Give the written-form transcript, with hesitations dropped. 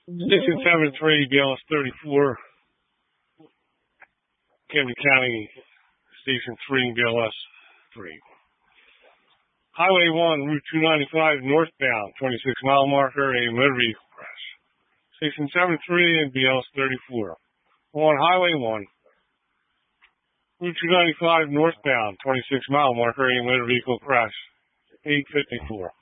Station 73, BLS 34, Camden County, Station 3, BLS 3. Highway 1, Route 295, northbound, 26-mile marker, a motor vehicle crash. Station 73 and BLS 34. On Highway 1, Route 295, northbound, 26-mile marker, a motor vehicle crash. 854.